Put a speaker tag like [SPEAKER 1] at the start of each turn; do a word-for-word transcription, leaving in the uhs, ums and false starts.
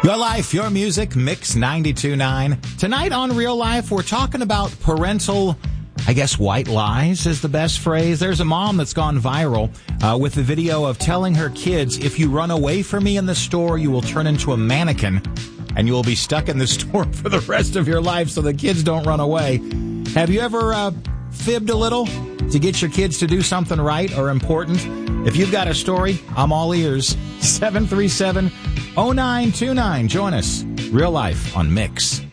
[SPEAKER 1] Your life, your music, Mix ninety-two point nine. Tonight on Real Life, we're talking about parental, I guess, white lies is the best phrase. There's a mom that's gone viral uh, with the video of telling her kids, if you run away from me in the store, you will turn into a mannequin and you will be stuck in the store for the rest of your life so the kids don't run away. Have you ever uh, fibbed a little to get your kids to do something right or important? If you've got a story, I'm all ears. seven three seven, oh nine two nine. Join us. Real Life on Mix.